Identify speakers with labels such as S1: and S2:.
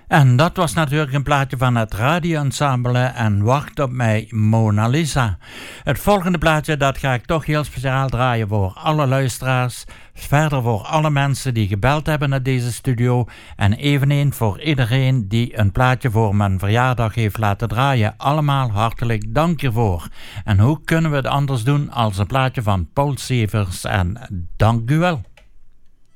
S1: En dat was natuurlijk een plaatje van het radioensemble en Wacht op mij, Mona Lisa. Het volgende plaatje dat ga ik toch heel speciaal draaien voor alle luisteraars. Verder voor alle mensen die gebeld hebben naar deze studio. En eveneens voor iedereen die een plaatje voor mijn verjaardag heeft laten draaien. Allemaal hartelijk dank hiervoor. En hoe kunnen we het anders doen als een plaatje van Paul Severs. En dank u wel.